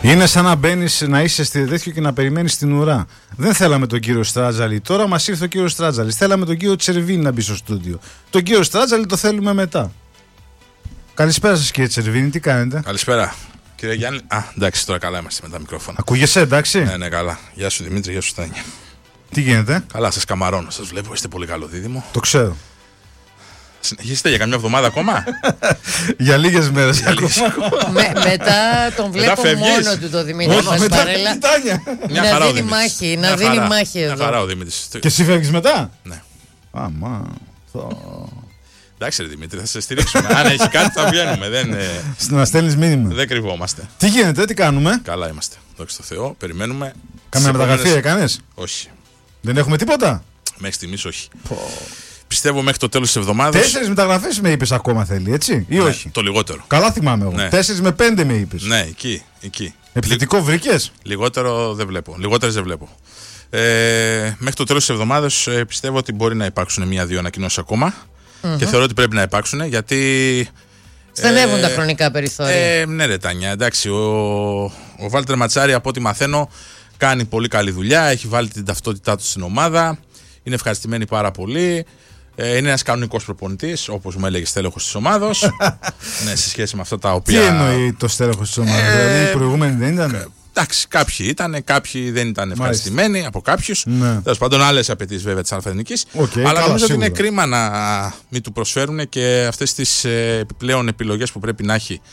Είναι σαν να μπαίνεις, να είσαι στη τέτοιο και να περιμένεις την ουρά. Δεν θέλαμε τον κύριο Στράτζαλη. Τώρα μας ήρθε ο κύριος Στράτζαλης. Θέλαμε τον κύριο Τσερβίνη να μπει στο στούντιο. Τον κύριο Στράτζαλη το θέλουμε μετά. Καλησπέρα σας κύριε Τσερβίνη, τι κάνετε? Καλησπέρα κύριε Γιάννη. Εντάξει, τώρα καλά είμαστε με τα μικρόφωνα. Ακούγεσαι, εντάξει? Ναι, καλά. Γεια σου Δημήτρη, γεια σου Στάνια. Τι γίνεται? Καλά, σας καμαρώνω, σας βλέπω, είστε πολύ καλό δίδυμο. Το ξέρω. Συνεχίζετε για καμιά εβδομάδα ακόμα? Για λίγες μέρες ακόμα. Μετά τον βλέπω μόνο του το Δημήτρη μας παρέλα. Να δίνει μάχη, να δίνει μάχη εδώ. Μια χαρά ο Δημήτρης. Και εσύ φεύγεις μετά? Ναι. Αμά. Εντάξει ρε Δημήτρη, θα σε στηρίξουμε. Αν έχει κάτι θα βγαίνουμε. Να στέλνεις μήνυμα. Δεν κρυβόμαστε. Τι γίνεται, τι κάνουμε? Καλά είμαστε. Δόξα τω Θεώ, περιμένουμε. Κάμια μεταγραφή έκανες? Όχι. Δεν έχουμε τίποτα? Μέχρι στιγμής όχι. Πιστεύω μέχρι το τέλος της εβδομάδας. 4 μεταγραφές με είπες ακόμα θέλει, έτσι, ή όχι? Το λιγότερο. Καλά θυμάμαι εγώ. Ναι. 4 με 5 με είπες. Ναι, εκεί. Επιθετικό βρήκες? Λιγότερο δεν βλέπω. Λιγότερες δεν βλέπω. Μέχρι το τέλος της εβδομάδας πιστεύω ότι μπορεί να υπάρξουν 1-2 ανακοινώσεις ακόμα. Και θεωρώ ότι πρέπει να υπάρξουν γιατί. Στενεύουν τα χρονικά περιθώρια. Ναι, ρε Τάνια, εντάξει. Ο Βάλτερ Ματσάρη, από ό,τι μαθαίνω, κάνει πολύ καλή δουλειά. Έχει βάλει την ταυτότητά του στην ομάδα. Είναι ευχαριστημένοι πάρα πολύ. Είναι ένας κανονικός προπονητής, όπως μου έλεγε, στέλεχος της ομάδος. Ναι, σε σχέση με αυτά τα οποία. Τι εννοεί το στέλεχος της ομάδας? Δηλαδή οι προηγούμενοι δεν ήταν? Εντάξει, κάποιοι ήταν, κάποιοι δεν ήταν ευχαριστημένοι από κάποιους. Ναι. Τέλος πάντων, άλλες απαιτήσεις βέβαια της Αλφα-Εθνικής. Αλλά νομίζω ότι είναι κρίμα να μην του προσφέρουν και αυτές τις επιπλέον επιλογές που πρέπει να έχει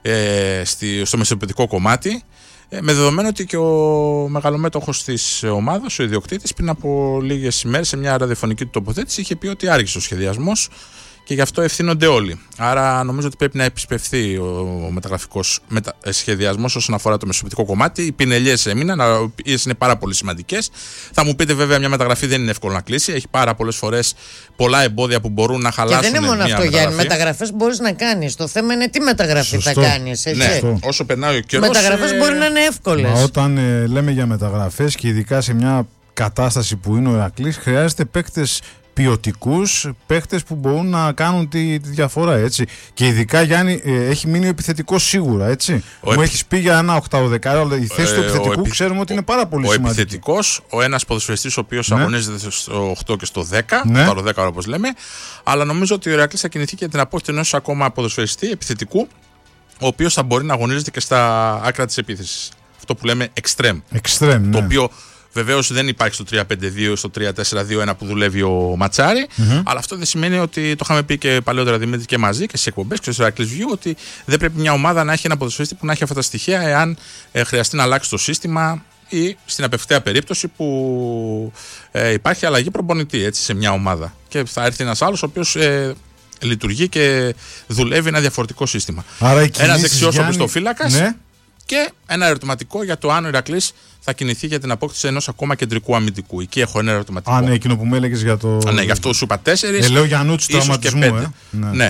στο μεσοπαιδικό κομμάτι. Με δεδομένο ότι και ο μεγαλομέτωχος της ομάδας, ο ιδιοκτήτης, πριν από λίγες ημέρες σε μια ραδιοφωνική του τοποθέτηση είχε πει ότι άργησε ο σχεδιασμός και γι' αυτό ευθύνονται όλοι. Άρα νομίζω ότι πρέπει να επισπευθεί ο μεταγραφικός σχεδιασμός όσον αφορά το μεσοπαιδικό κομμάτι. Οι πινελιές έμειναν, οι οποίες είναι πάρα πολύ σημαντικές. Θα μου πείτε βέβαια μια μεταγραφή δεν είναι εύκολο να κλείσει. Έχει πάρα πολλές φορές πολλά εμπόδια που μπορούν να χαλάσουν. Και δεν είναι μόνο αυτό, Γιάννη. Μεταγραφές μπορείς να κάνεις. Το θέμα είναι τι μεταγραφή θα κάνεις. Ναι, όσο περνάει ο καιρός. Μεταγραφές μπορεί να είναι εύκολες. Μα όταν λέμε για μεταγραφές και ειδικά σε μια κατάσταση που είναι ο Ηρακλής, χρειάζεται παίκτες ποιοτικούς, παίχτες που μπορούν να κάνουν τη διαφορά, έτσι. Και ειδικά, Γιάννη, έχει μείνει ο επιθετικός σίγουρα, έτσι. Μου έχεις πει για ένα 8-10, η θέση του επιθετικού ξέρουμε ότι είναι πάρα πολύ σημαντική. Ο επιθετικός, ο ένας ποδοσφαιριστής ο οποίος αγωνίζεται στο 8 και στο 10, το 10 όπως λέμε, αλλά νομίζω ότι ο Ηρακλής θα κινηθεί και την απόκτηση ενός ακόμα ποδοσφαιριστή επιθετικού, ο οποίος θα μπορεί να αγωνίζεται και στα άκρα της επίθεσης. Αυτό που λέμε extreme. Το οποίο βεβαίως δεν υπάρχει στο 3-5-2, στο 3-4-2-1 που δουλεύει ο Ματσάρη, αλλά αυτό δεν σημαίνει ότι το είχαμε πει και παλαιότερα Δημήτρη και μαζί και στις εκπομπές και στο Ηρακλής View, ότι δεν πρέπει μια ομάδα να έχει ένα ποδοσφαιριστή που να έχει αυτά τα στοιχεία εάν χρειαστεί να αλλάξει το σύστημα ή στην απευθεία περίπτωση που υπάρχει αλλαγή προπονητή, έτσι, σε μια ομάδα. Και θα έρθει ένας άλλος ο οποίος λειτουργεί και δουλεύει ένα διαφορετικό σύστημα. Ένας δεξιός οπισθοφύλακας. Ναι. Και ένα ερωτηματικό για το αν ο Ηρακλής θα κινηθεί για την απόκτηση ενός ακόμα κεντρικού αμυντικού. Εκεί έχω ένα ερωτηματικό. Ναι, εκείνο που με έλεγες για το. Ναι, γι' αυτό σου είπα 4. Λέω για νου του τραυματισμού. Ναι.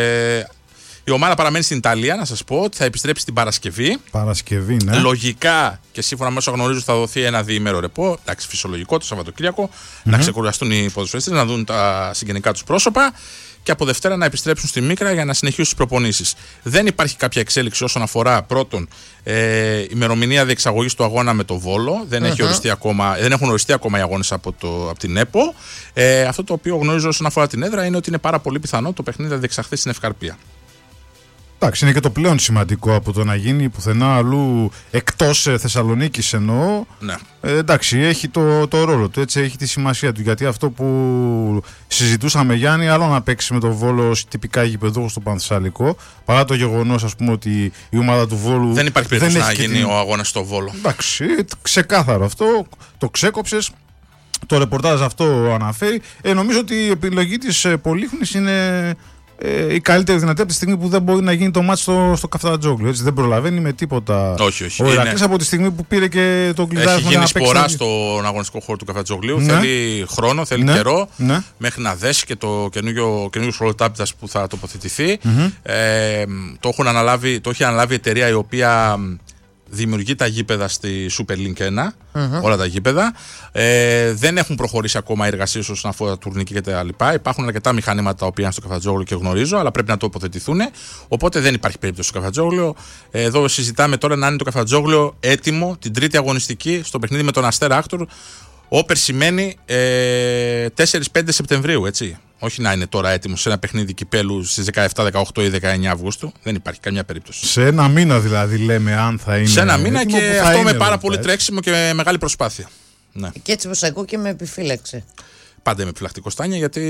Η ομάδα παραμένει στην Ιταλία, να σας πω ότι θα επιστρέψει την Παρασκευή. Παρασκευή, ναι. Λογικά και σύμφωνα με όσο γνωρίζω θα δοθεί ένα διήμερο ρεπό. Εντάξει, φυσιολογικό το Σαββατοκύριακο. Να ξεκουραστούν οι ποδοσφαιριστές, να δουν τα συγγενικά τους πρόσωπα. Και από Δευτέρα να επιστρέψουν στη Μίκρα για να συνεχίσουν τις προπονήσεις. Δεν υπάρχει κάποια εξέλιξη όσον αφορά πρώτον ημερομηνία διεξαγωγής του αγώνα με το Βόλο. Δεν έχουν οριστεί ακόμα οι αγώνες από την ΕΠΟ. Αυτό το οποίο γνωρίζω όσον αφορά την έδρα είναι ότι είναι πάρα πολύ πιθανό το παιχνίδι να διεξαχθεί στην Ευκαρπία. Εντάξει, είναι και το πλέον σημαντικό από το να γίνει πουθενά αλλού εκτός Θεσσαλονίκης εννοώ. Ναι. Εντάξει, έχει το ρόλο του, έτσι, έχει τη σημασία του. Γιατί αυτό που συζητούσαμε, Γιάννη, άλλο να παίξει με το Βόλο ως τυπικά γηπεδούχο στο Πανθεσσαλικό, παρά το γεγονός, ας πούμε, ότι η ομάδα του Βόλου. Δεν υπάρχει περίπτωση να γίνει ο αγώνας στο Βόλο. Εντάξει, ξεκάθαρο αυτό, το ξέκοψες. Το ρεπορτάζ αυτό αναφέρει. Νομίζω ότι η επιλογή της Πολύχνης είναι η καλύτερη δυνατή από τη στιγμή που δεν μπορεί να γίνει το μάτς στο Καφτατζόγλου. Έτσι, δεν προλαβαίνει με τίποτα. Όχι. Ο Ηρακλής από τη στιγμή που πήρε και τον κλειδάρισμα. Έχει γίνει σπορά στον αγωνιστικό χώρο του Καφτατζόγλου. Ναι. Θέλει χρόνο, θέλει καιρό μέχρι να δέσει και το καινούργιο ρολοτάπητας που θα τοποθετηθεί. Το έχει αναλάβει η εταιρεία η οποία δημιουργεί τα γήπεδα στη Super Link 1, όλα τα γήπεδα. Δεν έχουν προχωρήσει ακόμα οι εργασίες όσον αφορά τουρνίκη και τα λοιπά. Υπάρχουν αρκετά μηχανήματα τα οποία είναι στο Καφτατζόγλιο και γνωρίζω, αλλά πρέπει να τοποθετηθούν. Οπότε δεν υπάρχει περίπτωση στο Καφτατζόγλιο. Εδώ συζητάμε τώρα να είναι το Καφτατζόγλιο έτοιμο την τρίτη αγωνιστική στο παιχνίδι με τον Αστέρα Άκτορ. Όπερ σημαίνει 4-5 Σεπτεμβρίου, έτσι. Όχι να είναι τώρα έτοιμο σε ένα παιχνίδι κυπέλου στις 17, 18 ή 19 Αυγούστου. Δεν υπάρχει καμιά περίπτωση. Σε ένα μήνα δηλαδή λέμε, αν θα είναι. Σε ένα μήνα και αυτό με πάρα πολύ τρέξιμο και με μεγάλη προσπάθεια. Ναι. Και έτσι όπως ακούω και με επιφύλαξη. Πάντα είμαι επιφυλακτικό, Τάνια, γιατί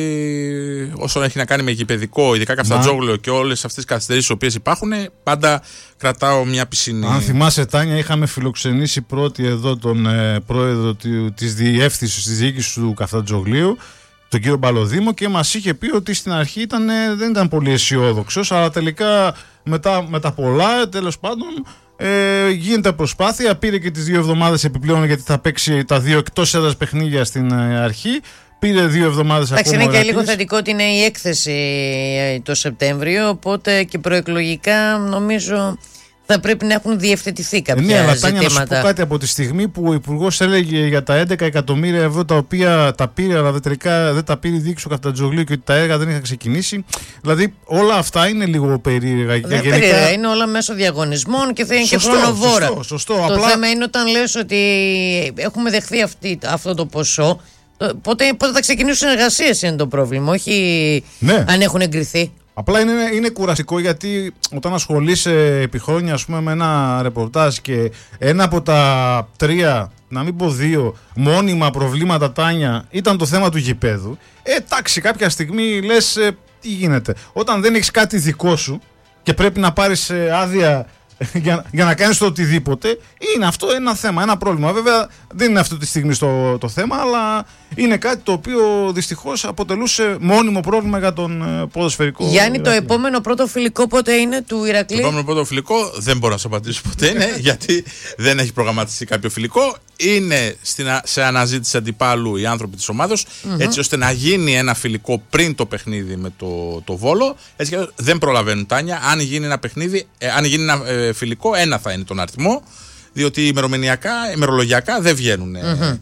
όσο έχει να κάνει με γηπεδικό, ειδικά Καφτατζόγλιο και όλες αυτές τις καθυστερήσεις οι οποίες υπάρχουν, πάντα κρατάω μια πισινή. Αν θυμάσαι, Τάνια, είχαμε φιλοξενήσει πρώτη εδώ τον πρόεδρο της διεύθυνσης της διοίκησης του Καφτατζόγλιου, τον κύριο Μπαλοδήμο, και μας είχε πει ότι στην αρχή δεν ήταν πολύ αισιόδοξος, αλλά τελικά μετά τα πολλά, τέλος πάντων, γίνεται προσπάθεια. Πήρε και τις 2 εβδομάδες επιπλέον, γιατί θα παίξει τα 2 εκτός έδρας παιχνίδια στην αρχή. Πήρε 2 εβδομάδες ακόμα. Εντάξει, είναι και λίγο θετικό ότι είναι η έκθεση το Σεπτέμβριο, οπότε και προεκλογικά νομίζω θα πρέπει να έχουν διευθετηθεί κάποια ζητήματα. Τάνια, να σου πω κάτι. Από τη στιγμή που ο Υπουργός έλεγε για τα 11 εκατομμύρια ευρώ τα οποία τα πήρε, αλλά τελικά δεν τα πήρε η διοίκηση του Καφτατζογλίου και ότι τα έργα δεν είχαν ξεκινήσει. Δηλαδή όλα αυτά είναι λίγο περίεργα. Περίεργα, είναι όλα μέσω διαγωνισμών και θα είναι και χρονοβόρα. Σωστό. Το θέμα είναι όταν λες ότι έχουμε δεχθεί αυτό το ποσό. Πότε θα ξεκινήσουν εργασίες είναι το πρόβλημα, όχι αν έχουν εγκριθεί. Απλά είναι κουραστικό, γιατί όταν ασχολείσαι επί χρόνια, ας πούμε, με ένα ρεπορτάζ και ένα από τα 3, να μην πω 2, μόνιμα προβλήματα, Τάνια, ήταν το θέμα του γηπέδου, εντάξει, κάποια στιγμή λες τι γίνεται. Όταν δεν έχεις κάτι δικό σου και πρέπει να πάρεις άδεια για να κάνεις το οτιδήποτε, είναι αυτό ένα θέμα, ένα πρόβλημα. Βέβαια δεν είναι αυτή τη στιγμή το θέμα, αλλά είναι κάτι το οποίο δυστυχώς αποτελούσε μόνιμο πρόβλημα για τον ποδοσφαιρικό. Γιάννη, το επόμενο πρώτο φιλικό πότε είναι του Ηρακλή? Το επόμενο πρώτο φιλικό δεν μπορώ να σου απαντήσω ποτέ είναι, γιατί δεν έχει προγραμματιστεί κάποιο φιλικό. Είναι σε αναζήτηση αντιπάλου οι άνθρωποι της ομάδος, έτσι ώστε να γίνει ένα φιλικό πριν το παιχνίδι με το Βόλο. Έτσι και δεν προλαβαίνουν, Τάνια. Αν γίνει ένα παιχνίδι, αν γίνει ένα φιλικό, ένα θα είναι τον αριθμό, διότι ημερολογιακά δεν βγαίνουν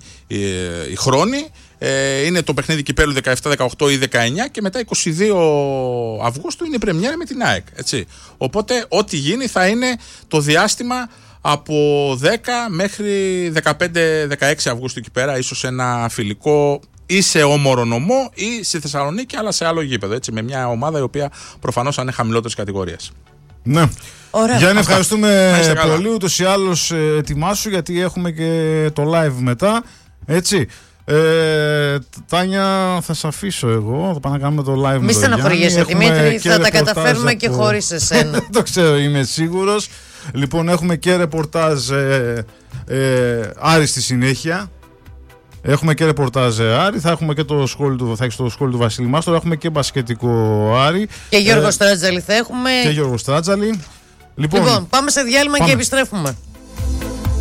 οι χρόνοι. Είναι το παιχνίδι κυπέλου 17, 18 ή 19 και μετά 22 Αυγούστου είναι η πρεμιέρα με την ΑΕΚ. Έτσι. Οπότε ό,τι γίνει θα είναι το διάστημα από 10 μέχρι 15-16 Αυγούστου εκεί πέρα, ίσως ένα φιλικό ή σε Όμορο Νομό ή στη Θεσσαλονίκη, αλλά σε άλλο γήπεδο, έτσι, με μια ομάδα η οποία προφανώς θα είναι χαμηλότερης κατηγορίας. Ναι. Γιάννη, ευχαριστούμε πολύ. Ούτως ή άλλως ετοιμάσου, γιατί έχουμε και το live μετά. Έτσι. Τάνια, θα σε αφήσω εγώ. Θα πάμε να κάνουμε το live. Μη στεναχωριέσαι, Δημήτρη, θα τα καταφέρουμε και χωρίς εσένα. Το ξέρω, είμαι σίγουρος. Λοιπόν, έχουμε και ρεπορτάζ Άρη στη συνέχεια. Έχουμε και ρεπορτάζ Άρη, θα έχουμε και το σχόλιο του Βασίλη Μάστορα, έχουμε και μπασκετικό Άρη. Και Γιώργο Στράτζαλη θα έχουμε. Και Γιώργο Στράτζαλη. Λοιπόν, πάμε σε διάλειμμα και επιστρέφουμε.